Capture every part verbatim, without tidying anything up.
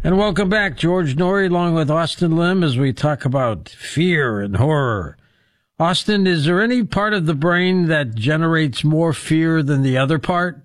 And welcome back, George Norrie, along with Austin Lim, as we talk about fear and horror. Austin, is there any part of the brain that generates more fear than the other part?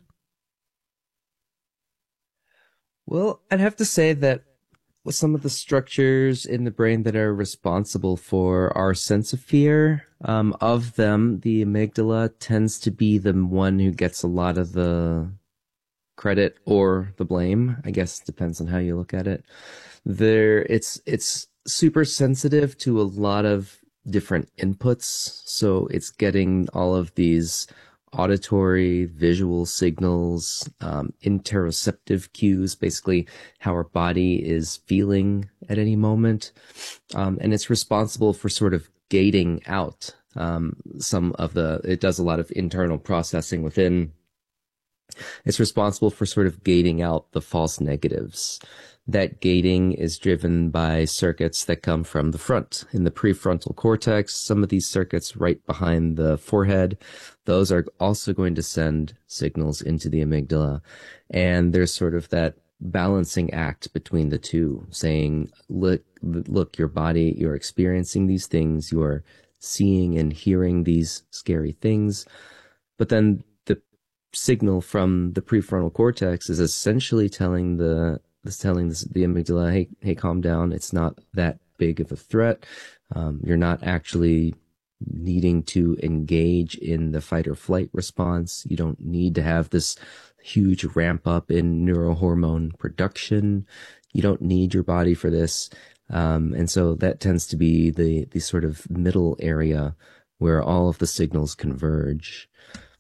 Well, I'd have to say that with some of the structures in the brain that are responsible for our sense of fear, um, of them, the amygdala tends to be the one who gets a lot of the credit or the blame. I guess it depends on how you look at it. There, it's it's super sensitive to a lot of different inputs, so it's getting all of these auditory, visual signals, um, interoceptive cues, basically how our body is feeling at any moment. Um, and it's responsible for sort of gating out um, some of the, it does a lot of internal processing within. It's responsible for sort of gating out the false negatives. That gating is driven by circuits that come from the front in the prefrontal cortex. Some of these circuits right behind the forehead, those are also going to send signals into the amygdala. And there's sort of that balancing act between the two, saying, look, look, your body, you're experiencing these things, you're seeing and hearing these scary things. But then the signal from the prefrontal cortex is essentially telling the is telling this, the amygdala, hey, hey, calm down. It's not that big of a threat. Um, you're not actually needing to engage in the fight or flight response. You don't need to have this huge ramp up in neurohormone production. You don't need your body for this. Um, and so that tends to be the, the sort of middle area where all of the signals converge.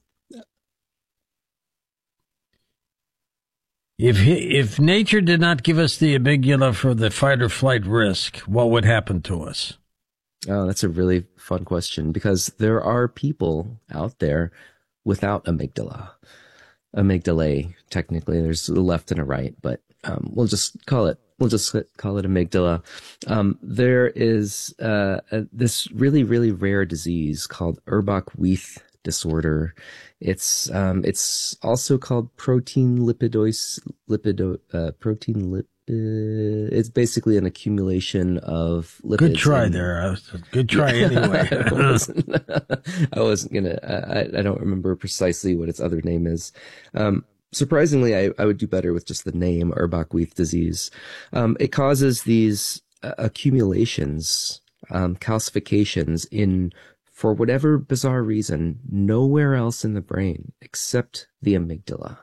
If if nature did not give us the amygdala for the fight or flight risk, what would happen to us? Oh, that's a really fun question, because there are people out there without amygdala. Amygdalae, technically, there's a left and a right, but um, we'll just call it we'll just call it amygdala. Um, there is uh, a, this really really rare disease called Urbach-Wieth disorder. It's um it's also called protein lipidosis lipido uh, protein lipid. It's basically an accumulation of lipids. Good try there. Good try anyway. I wasn't, I wasn't gonna. I I don't remember precisely what its other name is. Um, surprisingly, I I would do better with just the name Urbach-Wieth disease. Um, it causes these uh, accumulations, um, calcifications in, for whatever bizarre reason, nowhere else in the brain except the amygdala.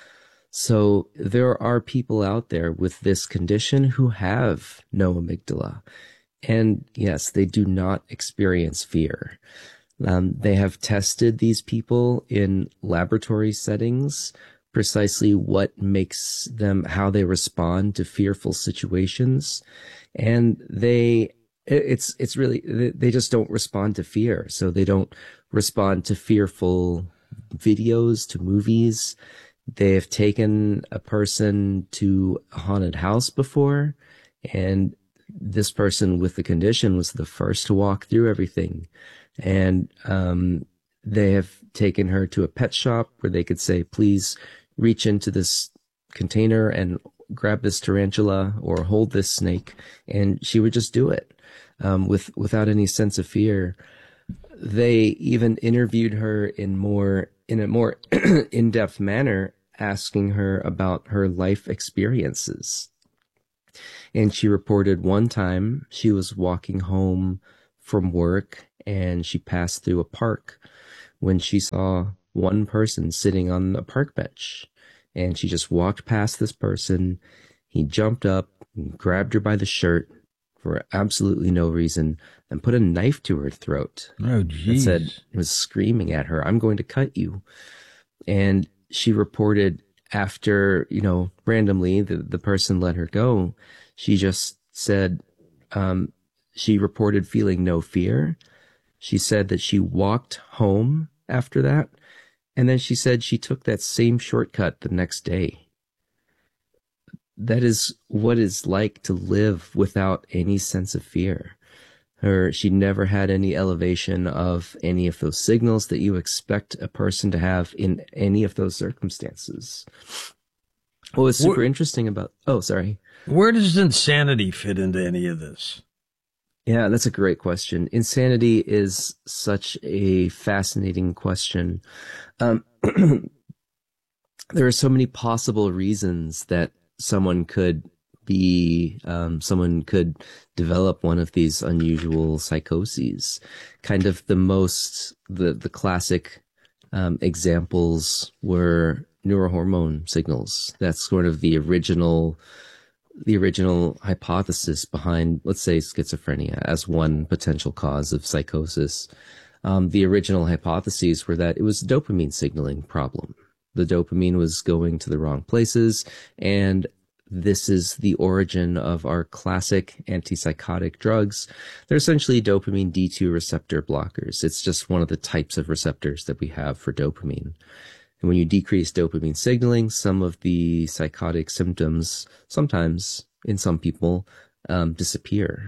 So there are people out there with this condition who have no amygdala. And yes, they do not experience fear. Um, they have tested these people in laboratory settings, precisely what makes them, how they respond to fearful situations. And they It's it's really, they just don't respond to fear. So they don't respond to fearful videos, to movies. They have taken a person to a haunted house before, and this person with the condition was the first to walk through everything. And um, they have taken her to a pet shop where they could say, please reach into this container and grab this tarantula or hold this snake. And she would just do it. Um, with without any sense of fear. They even interviewed her in more in a more in-depth manner, asking her about her life experiences. And she reported one time she was walking home from work and she passed through a park when she saw one person sitting on a park bench, and she just walked past this person. He jumped up and grabbed her by the shirt for absolutely no reason, and put a knife to her throat. Oh, geez. And said, was screaming at her, I'm going to cut you. And she reported after, you know, randomly, the, the person let her go. She just said, um, she reported feeling no fear. She said that she walked home after that. And then she said she took that same shortcut the next day. That is what it's like to live without any sense of fear. Her, she never had any elevation of any of those signals that you expect a person to have in any of those circumstances. What was super Where, interesting about, oh, sorry. where does insanity fit into any of this? Yeah, that's a great question. Insanity is such a fascinating question. Um, there are so many possible reasons that someone could be, um, someone could develop one of these unusual psychoses. Kind of the most, the, the classic, um, examples were neurohormone signals. That's sort of the original, the original hypothesis behind, let's say, schizophrenia as one potential cause of psychosis. Um, the original hypotheses were that it was a dopamine signaling problem. The dopamine was going to the wrong places, and this is the origin of our classic antipsychotic drugs. They're essentially dopamine D two receptor blockers. It's just one of the types of receptors that we have for dopamine. And when you decrease dopamine signaling, some of the psychotic symptoms, sometimes in some people, um, disappear.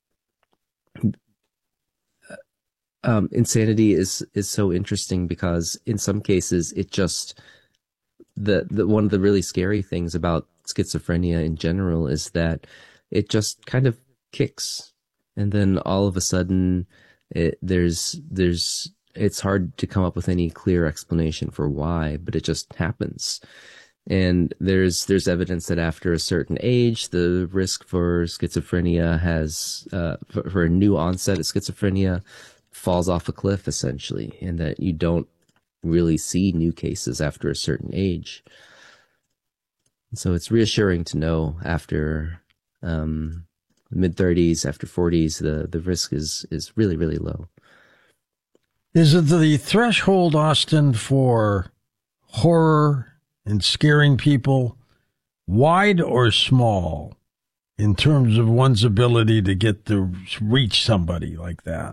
Um, insanity is is so interesting because in some cases it just the the one of the really scary things about schizophrenia in general is that it just kind of kicks, and then all of a sudden it, there's there's it's hard to come up with any clear explanation for why, but it just happens. And there's there's evidence that after a certain age, the risk for schizophrenia has uh, for, for a new onset of schizophrenia falls off a cliff, essentially, and that you don't really see new cases after a certain age. So it's reassuring to know after um, mid thirties, after forties, the, the risk is, is really, really low. Is it the threshold, Austin, for horror and scaring people wide or small in terms of one's ability to get to reach somebody like that?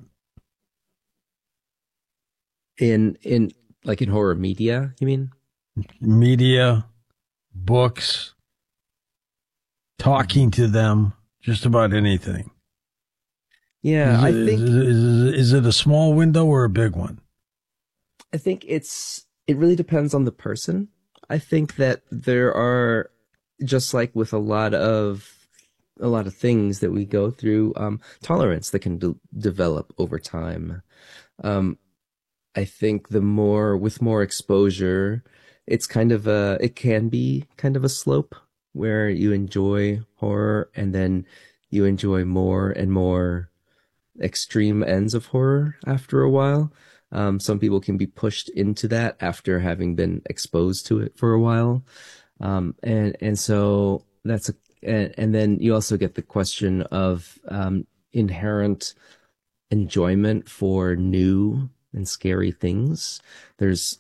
In, in, like in horror media, you mean? Media, books, talking to them, just about anything. Yeah, is I it, think. Is, is, is it a small window or a big one? I think it's, it really depends on the person. I think that there are, just like with a lot of, a lot of things that we go through, um, tolerance that can de- develop over time. Um, I think the more, with more exposure, it's kind of a, it can be kind of a slope where you enjoy horror and then you enjoy more and more extreme ends of horror after a while. Um, some people can be pushed into that after having been exposed to it for a while. Um, and, and so that's a, and, and then you also get the question of, um, inherent enjoyment for new and scary things. There's,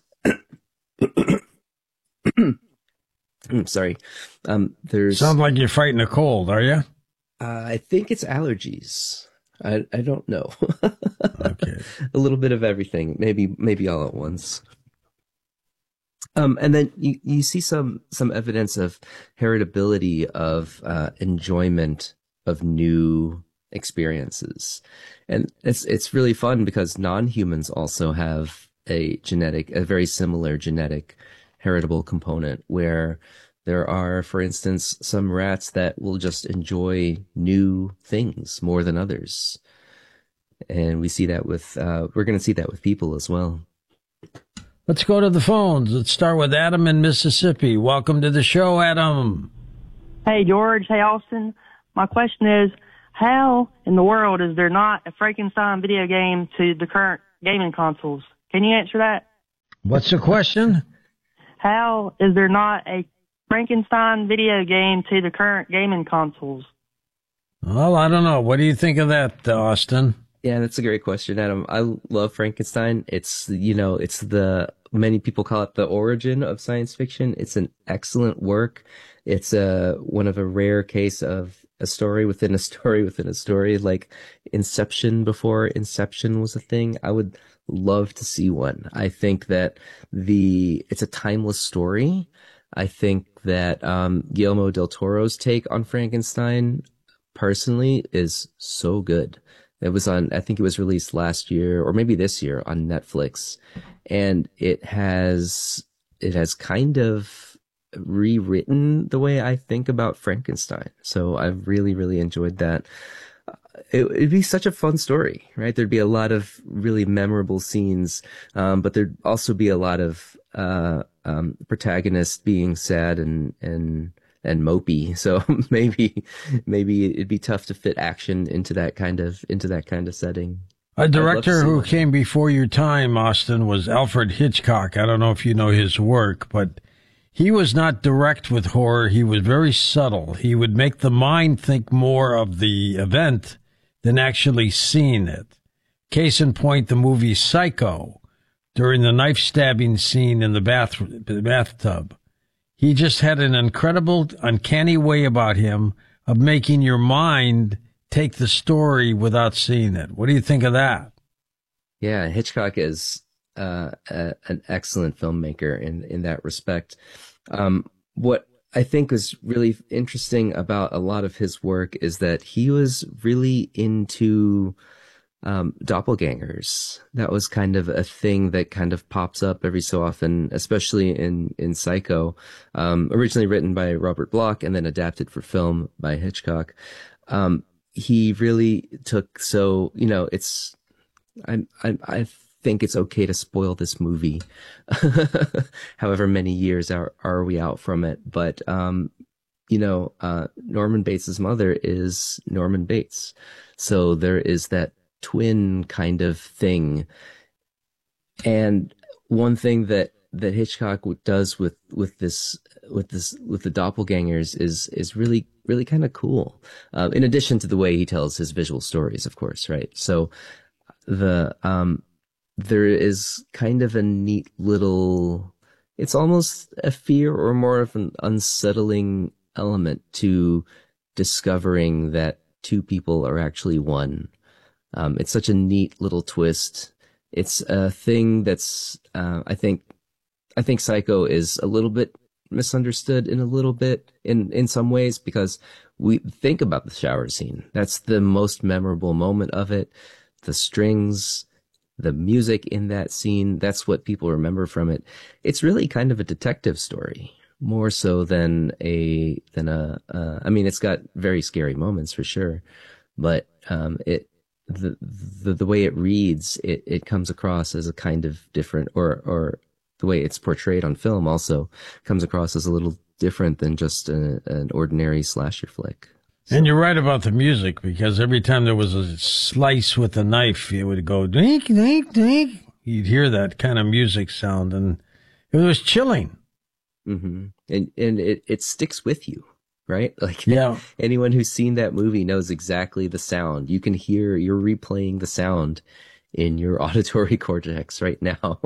I'm sorry. Um, there's, Sounds like you're fighting a cold, are you? uh, I think it's allergies. I, I don't know. Okay. A little bit of everything, maybe, maybe all at once. Um, and then you, you see some, some evidence of heritability of, uh, enjoyment of new experiences. And it's, it's really fun because non-humans also have a genetic, a very similar genetic heritable component where there are, for instance, some rats that will just enjoy new things more than others. And we see that with, uh, we're going to see that with people as well. Let's go to the phones. Let's start with Adam in Mississippi. Welcome to the show, Adam. Hey, George. Hey, Austin. My question is, how in the world is there not a Frankenstein video game to the current gaming consoles? Can you answer that? What's the question? How is there not a Frankenstein video game to the current gaming consoles? Well, I don't know. What do you think of that, Austin? Yeah, that's a great question, Adam. I love Frankenstein. It's, you know, it's the, many people call it the origin of science fiction. It's an excellent work. It's a, one of a rare case of a story within a story within a story, like Inception before Inception was a thing. I would love to see one. I think that the, it's a timeless story. I think that, um, Guillermo del Toro's take on Frankenstein personally is so good. It was on, I think it was released last year or maybe this year on Netflix. And it has, it has kind of rewritten the way I think about Frankenstein. So I've really, really enjoyed that. It, it'd be such a fun story, right? There'd be a lot of really memorable scenes, um, but there'd also be a lot of uh, um, protagonists being sad and and and mopey. So maybe maybe it'd be tough to fit action into that kind of into that kind of setting. A director who came before your time, Austin, was Alfred Hitchcock. I don't know if you know his work, but he was not direct with horror. He was very subtle. He would make the mind think more of the event than actually seeing it. Case in point, the movie Psycho, during the knife stabbing scene in the bath the bathtub. He just had an incredible, uncanny way about him of making your mind take the story without seeing it. What do you think of that? Yeah, Hitchcock is uh, a, an excellent filmmaker in, in that respect. Um, what I think was really interesting about a lot of his work is that he was really into um, doppelgangers. That was kind of a thing that kind of pops up every so often, especially in, in Psycho, um, originally written by Robert Bloch and then adapted for film by Hitchcock. Um, he really took, so, you know, it's, I, I, I think it's okay to spoil this movie, however many years are, are we out from it. But, um, you know, uh, Norman Bates's mother is Norman Bates. So there is that twin kind of thing. And one thing that, that Hitchcock does with, with this, with this, with the doppelgangers is, is really, really kind of cool. Um, in addition to the way he tells his visual stories, of course, right? So the, um, there is kind of a neat little, it's almost a fear or more of an unsettling element to discovering that two people are actually one. Um, it's such a neat little twist. It's a thing that's, uh, I think, I think Psycho is a little bit misunderstood in a little bit in, in some ways, because we think about the shower scene. That's the most memorable moment of it. The strings, the music in that scene, that's what people remember from it. It's really kind of a detective story, more so than a, than a, uh, I mean, it's got very scary moments for sure, but, um, it, the, the, the way it reads, it, it comes across as a kind of different, or, or the way it's portrayed on film also comes across as a little different than just a, an ordinary slasher flick. So. And you're right about the music, because every time there was a slice with a knife, it would go dink, dink, dink. You'd hear that kind of music sound, and it was chilling. Mm-hmm. And and it, it sticks with you, right? Like, yeah. Anyone who's seen that movie knows exactly the sound. You can hear, you're replaying the sound in your auditory cortex right now.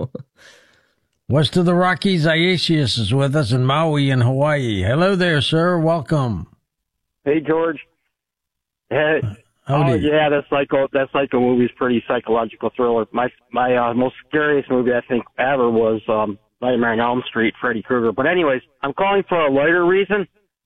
West of the Rockies, Iasius is with us in Maui in Hawaii. Hello there, sir. Welcome. Hey, George. Hey, Howdy. oh, yeah, that Psycho, that Psycho movie is pretty psychological thriller. My my uh, most scariest movie I think ever was um, Nightmare on Elm Street, Freddy Krueger. But anyways, I'm calling for a lighter reason.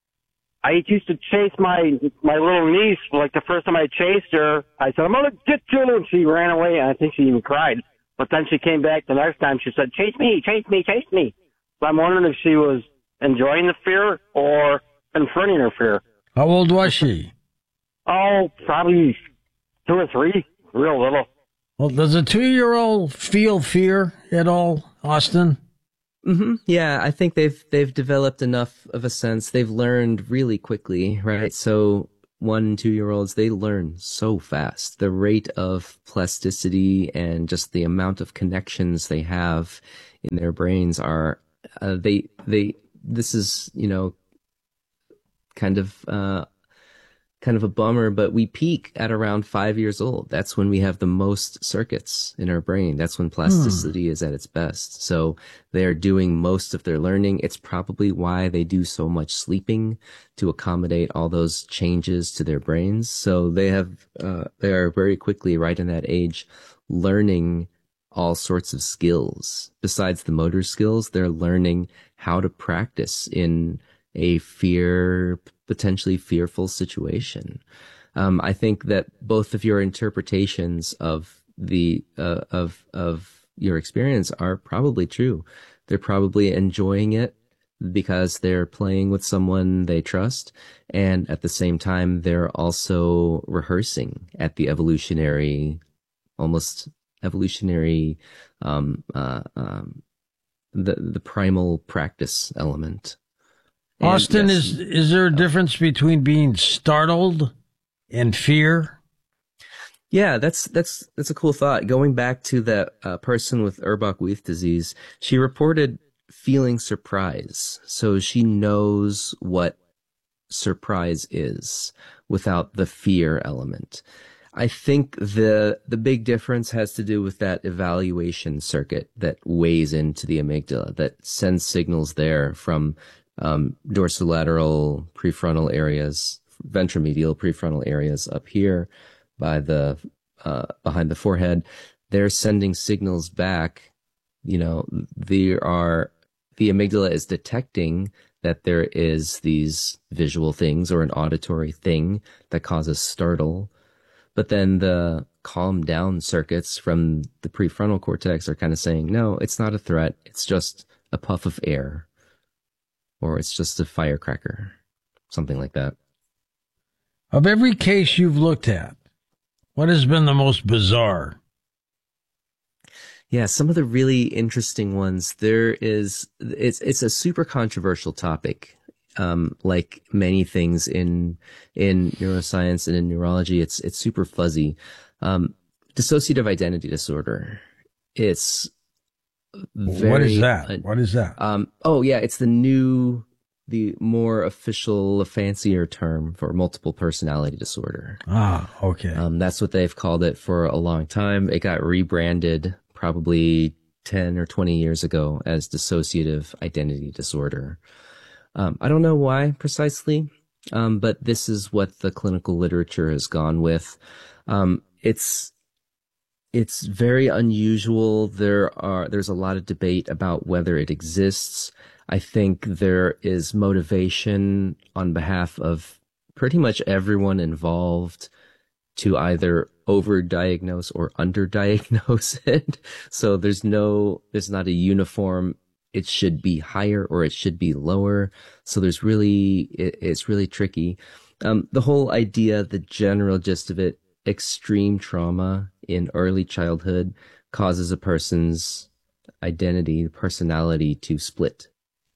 I used to chase my my little niece. Like the first time I chased her, I said, "I'm gonna get you," and she ran away, and I think she even cried. But then she came back the next time. She said, "Chase me, chase me, chase me." So I'm wondering if she was enjoying the fear or confronting her fear. How old was she? Oh, probably two or three, real little. Well, does a two-year-old feel fear at all, Austin? Mm-hmm. Yeah, I think they've they've developed enough of a sense. They've learned really quickly, right? So one and two-year-olds, they learn so fast. The rate of plasticity and just the amount of connections they have in their brains are uh, they they. This is, you know, kind of uh, kind of a bummer, but we peak at around five years old. That's when we have the most circuits in our brain. That's when plasticity hmm. is at its best. So they're doing most of their learning. It's probably why they do so much sleeping, to accommodate all those changes to their brains. So they have, uh, they are very quickly, right in that age, learning all sorts of skills. Besides the motor skills, they're learning how to practice in a fear, potentially fearful situation. Um, I think that both of your interpretations of the, uh, of, of your experience are probably true. They're probably enjoying it. because they're playing with someone they trust. And at the same time, they're also rehearsing at the evolutionary, almost evolutionary, um, uh, um, the, the primal practice element. And Austin, yes, is, is there a difference between being startled and fear? Yeah, that's that's that's a cool thought. Going back to that uh, person with Urbach-Wiethe disease, she reported feeling surprise. So she knows what surprise is without the fear element. I think the the big difference has to do with that evaluation circuit that weighs into the amygdala, that sends signals there from um, dorsolateral prefrontal areas, ventromedial prefrontal areas up here by the uh, behind the forehead. They're sending signals back. You know, there are the amygdala is detecting that there is these visual things or an auditory thing that causes startle. But then the calm down circuits from the prefrontal cortex are kind of saying, no, it's not a threat. It's just a puff of air, or it's just a firecracker, something like that. Of every case you've looked at, what has been the most bizarre? Yeah, some of the really interesting ones. There is, it's it's a super controversial topic. Um, like many things in in neuroscience and in neurology, it's it's super fuzzy. Um, dissociative identity disorder. It's very, what is that? Uh, what is that? Um, oh yeah, it's the new, the more official, fancier term for multiple personality disorder. Ah, okay. Um, that's what they've called it for a long time. It got rebranded probably ten or twenty years ago as dissociative identity disorder. Um, I don't know why precisely, um, but this is what the clinical literature has gone with. Um, it's it's very unusual. There are there's a lot of debate about whether it exists. I think there is motivation on behalf of pretty much everyone involved to either overdiagnose or underdiagnose it. So there's no, there's not a uniform, it should be higher or it should be lower. So there's really, it, it's really tricky. Um, the whole idea, the general gist of it, extreme trauma in early childhood causes a person's identity, personality to split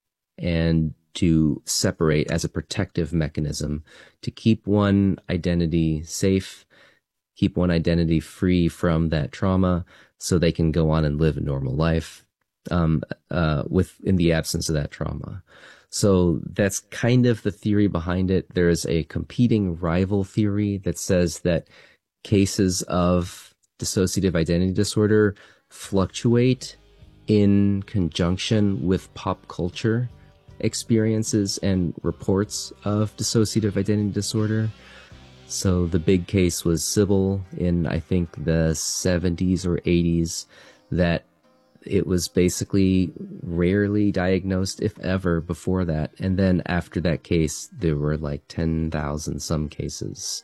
and to separate as a protective mechanism to keep one identity safe, keep one identity free from that trauma so they can go on and live a normal life, um, uh, with, in the absence of that trauma. So that's kind of the theory behind it. There is a competing rival theory that says that cases of dissociative identity disorder fluctuate in conjunction with pop culture experiences and reports of dissociative identity disorder. So the big case was Sybil in, I think, the seventies or eighties, that it was basically rarely diagnosed, if ever, before that. And then after that case, there were like ten thousand some cases.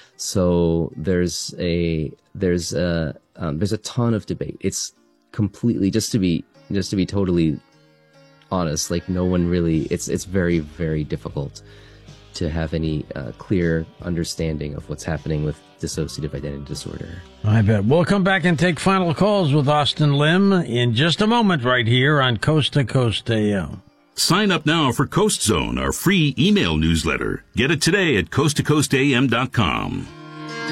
So there's a, there's a, um, there's a ton of debate. It's completely, just to be, just to be totally honest, like no one really, it's, it's very, very difficult to have any uh, clear understanding of what's happening with dissociative identity disorder. I bet. We'll come back and take final calls with Austin Lim in just a moment right here on Coast to Coast A M. Sign up now for Coast Zone, our free email newsletter. Get it today at coast to coast a m dot com.